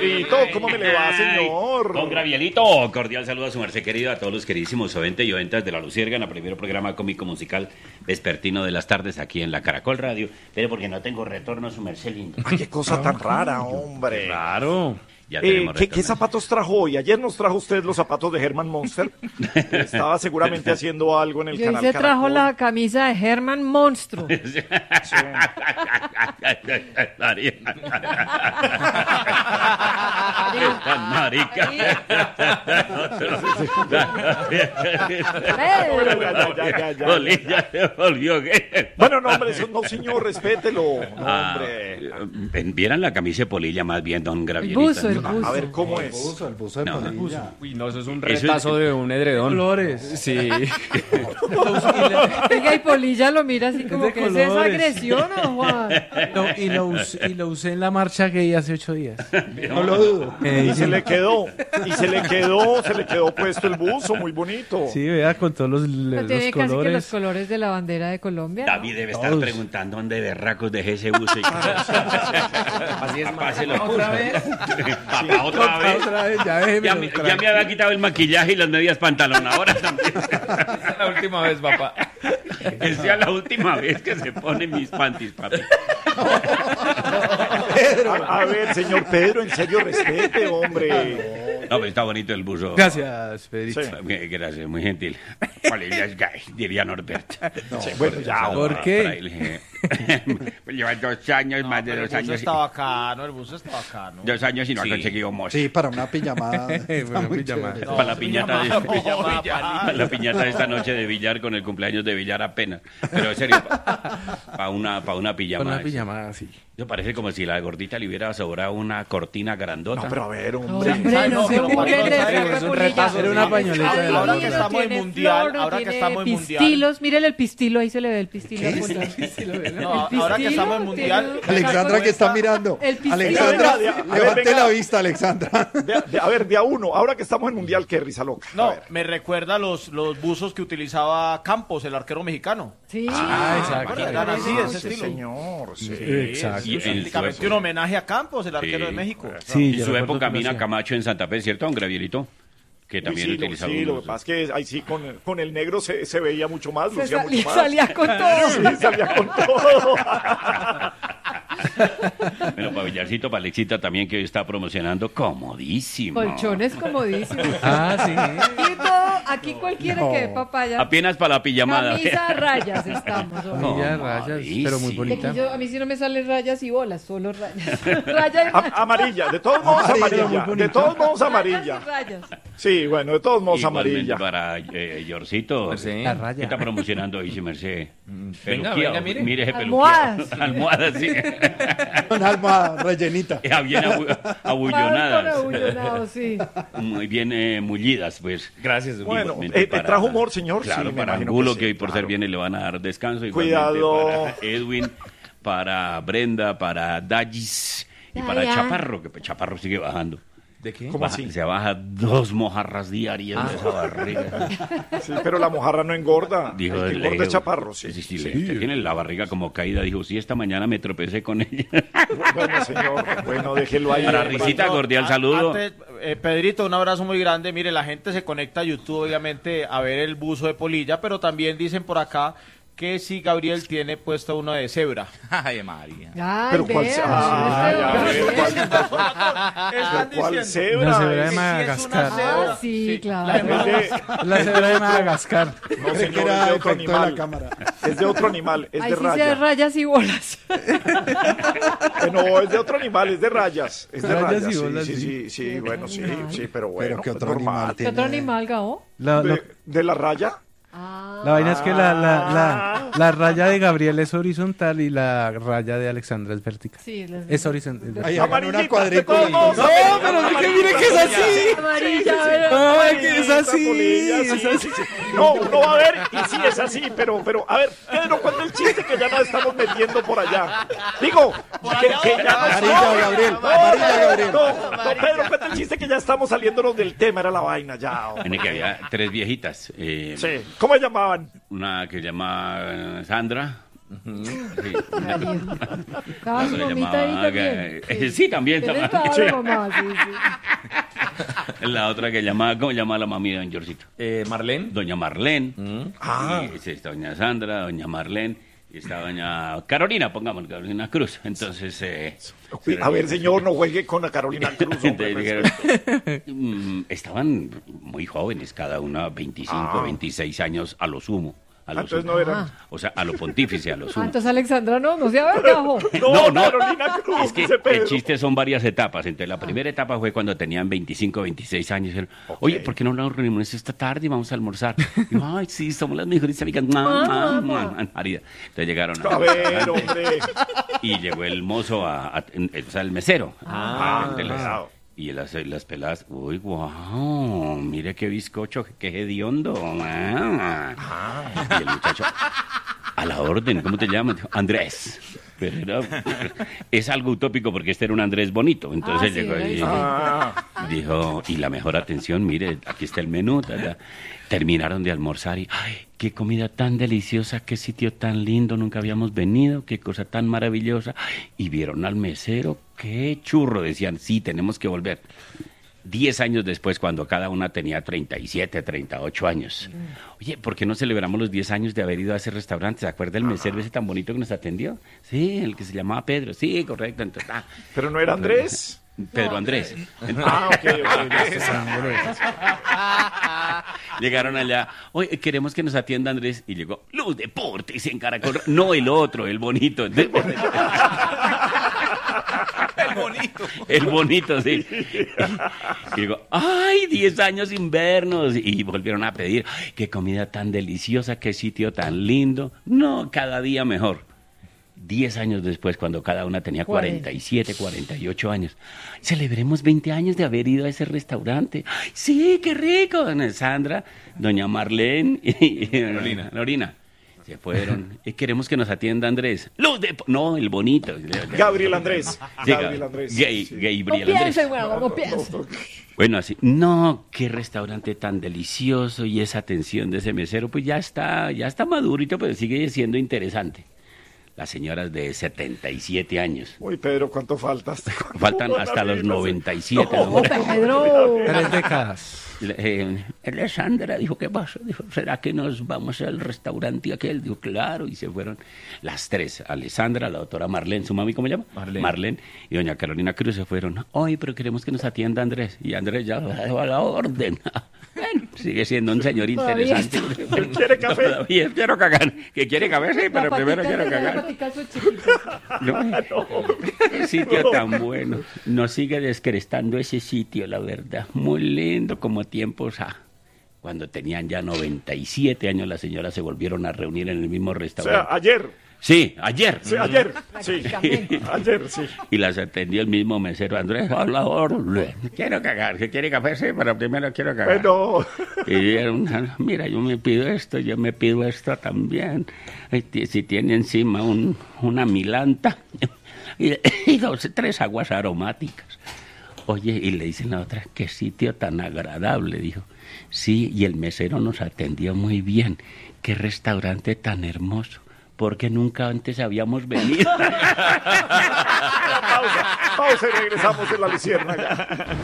Pedrito, ¿cómo me le va, señor? Don Gravielito, cordial saludo a su merced querido, a todos los queridísimos oyentes y oyentas de La Luciérnaga, primer programa cómico musical vespertino de las tardes aquí en la Caracol Radio. Pero porque no tengo retorno, su merced lindo. Ay, qué cosa tan rara, hombre. Claro. Ya ¿Qué zapatos trajo hoy? Ayer nos trajo usted los zapatos de Herman Monster. Estaba seguramente haciendo algo en el canal Hoy se Caracol. trajo la camisa de Herman Monstruo. Tan marica. Ya volvió. Bueno, no, hombre, eso no, señor, respételo. No, hombre. Vieran la camisa de Polilla más bien, don Gravielito. El buzo. A ver, ¿cómo es? El buzo de No. Polilla. Uy, no, eso es un Eso retazo de un edredón. Colores. Sí. Oiga, y Polilla lo mira así como de que es esa colores. agresión, ¿o Juan? Y lo usé en la marcha gay hace 8 días. No lo dudo. Y se le quedó puesto el buzo, muy bonito. Sí, vea, con todos los No tiene casi que los colores. colores de la bandera de Colombia, ¿no? David debe estar Todos. preguntando dónde berracos dejé ese buzo. Así es, Papá se lo ¿Otra puso. vez? Papá, otra vez. Otra vez, ya déjeme. Ya me había quitado el maquillaje y las medias pantalón. Ahora también. la última vez, papá. Que sea la última vez que se pone mis panties, papi. A ver, señor Pedro, en serio, respete, hombre. No, pero está bonito el buzo. Gracias, Pedrito. Sí. Gracias, muy gentil. Polilla es gay, diría Norberto. Sí, bueno, ya. ¿Por qué? Por ahí le- Pues lleva 2 años, más de 2 años. bacano, el buzo está bacano. 2 años y no ha conseguido mozo. Sí, para una pijamada. Bueno, Está muy pijamada. chévere. Para la piñata de... Pijamada, palito. La piñata de esta noche de billar con el cumpleaños de billar apenas. Pero en serio, para una pijama. Con una pijamada, sí. Yo parece como si la gordita le hubiera sobrado una cortina grandota. No, pero a ver, No, hombre. hombre, no se pero burle Juan, de no, Rafa es un Polilla. retazo, era una pañoleta de la Ahora vida. que estamos en Tiene mundial, flor, no ahora que tiene estamos en mundial. pistilos, mírele el pistilo, ahí se le ve el pistilo. No, ahora que estamos en mundial. Alexandra, que está mirando. El piso. Alexandra, A ver, levante venga. la vista, Alexandra. A ver, de a uno, ahora que estamos en Mundial, qué risa loca. A No, ver. me recuerda los buzos que utilizaba Campos, el arquero mexicano. Sí. exacto. Eran así, de ese Sí, estilo. señor, sí. Exacto. Y en su Prácticamente un época- homenaje a Campos, el arquero Sí. de México. Sí, en yo su recuerdo época que lo Mina hacía. Camacho en Santa Fe, ¿cierto, don Gravielito? Que también Sí, utilizaba sí, lo unos- que pasa es que ahí sí con el negro se veía mucho más, lucía mucho más. Salía con todo. Sí, salía con todo. Bueno, para Villarcito, para Alexita también, que hoy está promocionando comodísimo. Colchones comodísimos. Ah, sí. Y todo, aquí cualquiera que ve papaya. Apenas para la pijamada. Camisa a rayas estamos. hombre. Mira, rayas, pero muy Y bonita. aquí a mí sí no me salen rayas y bolas, solo rayas. Raya y Amarilla, de todos modos amarilla. De todos modos amarilla. Rayas. Sí, bueno, de todos modos Igualmente amarilla. para Yorcito. Pues sí. La ¿Qué raya. está promocionando hoy, su merced? Venga, Peluquía, venga, mire. Mire ese Almohadas. peluquía. Almohadas, sí. Con alma rellenita. Bien Más por abullonadas. abullonado, sí. Muy bien mullidas, pues. Gracias. Bueno, Igualmente ¿trajo humor, señor? Claro, Sí, me para imagino Angulo, que que sí, hoy por claro. ser viene le van a dar descanso. Igualmente Cuidado. Para Edwin, para Brenda, para Dallis y para Daya. Chaparro, que Chaparro sigue bajando. ¿De qué? ¿Cómo así? Se baja 2 mojarras diarias de esa barriga. Sí, pero la mojarra no engorda. Dijo El que el engorda es Leo. chaparro, sí. Sí, usted tiene la barriga como caída. Dijo, sí, esta mañana me tropecé con ella. Bueno, señor, bueno, déjelo ahí. Para hombre. Risita, cordial saludo. Antes, Pedrito, un abrazo muy grande. Mire, la gente se conecta a YouTube, obviamente, a ver el buzo de Polilla, pero también dicen por acá que si Gabriel tiene puesto uno de cebra. Ay, María. Ay, Pero ¿cuál vea, ay, a ver, Están ¿cuál diciendo cebra? Una cebra de Es- Madagascar. Ah, sí, claro. La cebra de Madagascar. No, Creo señor, que es era de otro efecto de la animal. cámara. Es de otro animal, es Ahí de sí se raya. rayas y bolas. No, es de otro animal, es de rayas. Es de Rayas rayas, y sí, bolas, sí, sí. sí, sí, bueno, sí, sí, pero bueno. Pero ¿qué otro normal. animal ¿Qué tiene? otro animal, Gabo? ¿De la raya? La vaina es que la raya de Gabriel es horizontal y la raya de Alexandra es vertical. Sí, Es horizontal. Ahí hagan una Amarillita, cuadrícula. de todos modos, No, pero es que mire que es así. Amarilla, pero... Ay, que es así. Polilla, Es sí, así. sí, sí. No, uno va a ver y sí es así, pero, a ver, Pedro, cuenta el chiste que ya nos estamos metiendo por allá. Digo, que ya nos... Amarilla, Gabriel. No, Amarilla, Gabriel. no, Pedro, cuenta el chiste que ya estamos saliéndonos del tema, era la vaina ya. hombre. Tiene que había 3 viejitas. Sí, ¿cómo se llamaban? Una que se llama Sandra, Sí. Darío. Estaba su Se mamita ahí llamaba, también. sí, también. Él estaba- estaba la mamá, sí. La otra que llamaba, ¿cómo llamaba la mami de don Georgito? Marlene. Doña Marlene. Ah. Y está doña Sandra, doña Marlene. Y está doña Carolina, pongamos, Carolina Cruz. Entonces... Uy, a ver, señor, no juegue con la Carolina Cruz. hombre, entonces dijeron, estaban muy jóvenes, cada una 25, 26 años a lo sumo. A lo Entonces sumo. no eran. O sea, a lo pontífice, a lo sumo. Entonces Alexandra no se avergajo. No, Carolina Cruz, Es que dice Pedro. el chiste son varias etapas. Entonces, la primera etapa fue cuando tenían 25, 26 años. Dijeron, oye, ¿por qué no nos reunimos esta tarde y vamos a almorzar? Y yo, ay, sí, somos las mejores amigas. María. Entonces llegaron A ver, hombre. y llegó el mozo, o sea, el mesero. claro. Y las peladas, uy, wow, mire qué bizcocho, qué hediondo. Y el muchacho, a la orden, ¿cómo te llamas? Dijo, Andrés. Pero es algo utópico porque este era un Andrés bonito. Entonces Sí, llegó y dijo, y la mejor atención, mire, aquí está el menú. Terminaron de almorzar y, ay, qué comida tan deliciosa, qué sitio tan lindo, nunca habíamos venido, qué cosa tan maravillosa. Y vieron al mesero, qué churro, decían, sí, tenemos que volver. 10 años después, cuando cada una tenía 37, 38 años. Oye, ¿por qué no celebramos los 10 años de haber ido a ese restaurante? ¿Se acuerda el mesero ese tan bonito que nos atendió? Sí, el que se llamaba Pedro. Sí, correcto. Entonces, Pero no era Andrés. Pedro Andrés. Ok. Llegaron allá, oye, queremos que nos atienda Andrés. Y llegó, Luz Deportes en Caracol. No el otro, el bonito. El bonito. El bonito, sí. Y digo, ay, 10 años sin vernos. Y volvieron a pedir, ay, qué comida tan deliciosa, qué sitio tan lindo. No, cada día mejor. 10 años después, cuando cada una tenía 47, 48 años. Celebremos 20 años de haber ido a ese restaurante. Ay, sí, qué rico. Doña Sandra, doña Marlene y Lorina. Se fueron. Y queremos que nos atienda Andrés. No, el bonito. Gabriel Andrés. Sí, Gabriel Andrés. Gabriel No Andrés. piensen, bueno, no piensen. Bueno, así, no, qué restaurante tan delicioso y esa atención de ese mesero, pues ya está madurito, pero sigue siendo interesante. Las señoras de 77 años. Uy, Pedro, ¿cuánto faltas? Faltan hasta los 97. No, Pedro. 3 décadas. Alessandra dijo, ¿qué pasa? Dijo, ¿será que nos vamos al restaurante aquel? Dijo, claro, y se fueron las tres. Alessandra, la doctora Marlene, ¿su mami cómo se llama? Marlene. Y doña Carolina Cruz se fueron. Ay, pero queremos que nos atienda Andrés. Y Andrés ya dejó a la orden. Bueno, sigue siendo un señor Todavía interesante. ¿Quiere café? Todavía quiero cagar. ¿Que quiere café? Sí, pero primero quiero cagar. No, qué sitio tan bueno. Nos sigue descrestando ese sitio, la verdad. Muy lindo, como tiempos cuando tenían ya 97 años, las señoras se volvieron a reunir en el mismo O restaurante. sea, ayer. Sí, ayer. Sí, ayer. Sí. Prácticamente. Ayer, sí. Y las atendió el mismo mesero, Andrés, a la orden. Quiero cagar, ¿que quiere café? Sí, pero primero quiero cagar. Bueno. Y dijeron, mira, yo me pido esto también. Si tiene encima una milanta y 3 aguas aromáticas. Oye, y le dicen a la otra, qué sitio tan agradable, dijo. Sí, y el mesero nos atendió muy bien. Qué restaurante tan hermoso. Porque nunca antes habíamos venido. Pausa y regresamos en la Luciérnaga.